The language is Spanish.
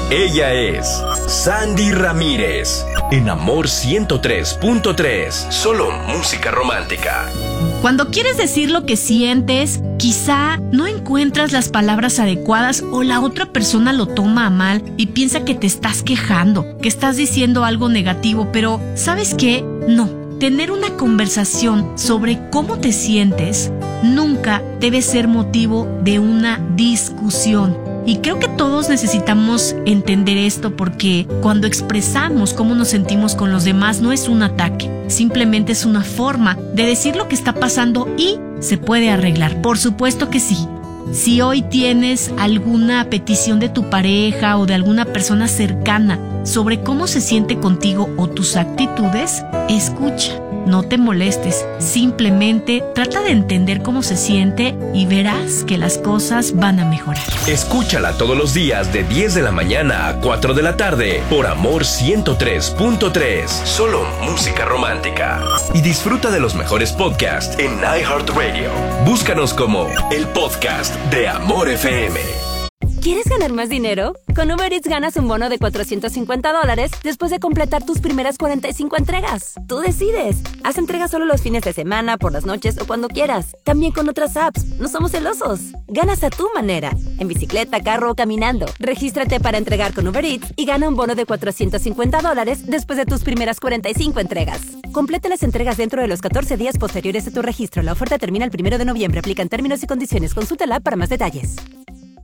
Ella es Sandy Ramírez, en Amor 103.3, solo música romántica. Cuando quieres decir lo que sientes, quizá no encuentras las palabras adecuadas o la otra persona lo toma a mal y piensa que te estás quejando, que estás diciendo algo negativo, pero ¿sabes qué? No. Tener una conversación sobre cómo te sientes nunca debe ser motivo de una discusión. Y creo que todos necesitamos entender esto porque cuando expresamos cómo nos sentimos con los demás no es un ataque, simplemente es una forma de decir lo que está pasando y se puede arreglar. Por supuesto que sí. Si hoy tienes alguna petición de tu pareja o de alguna persona cercana sobre cómo se siente contigo o tus actitudes, escucha. No te molestes, simplemente trata de entender cómo se siente y verás que las cosas van a mejorar. Escúchala todos los días de 10 de la mañana a 4 de la tarde por Amor 103.3, solo música romántica. Y disfruta de los mejores podcasts en iHeartRadio. Búscanos como el podcast de Amor FM. ¿Quieres ganar más dinero? Con Uber Eats ganas un bono de $450 después de completar tus primeras 45 entregas. Tú decides. Haz entregas solo los fines de semana, por las noches o cuando quieras. También con otras apps. No somos celosos. Ganas a tu manera. En bicicleta, carro o caminando. Regístrate para entregar con Uber Eats y gana un bono de $450 después de tus primeras 45 entregas. Completa las entregas dentro de los 14 días posteriores a tu registro. La oferta termina el 1 de noviembre. Aplican términos y condiciones. Consulta la app para más detalles.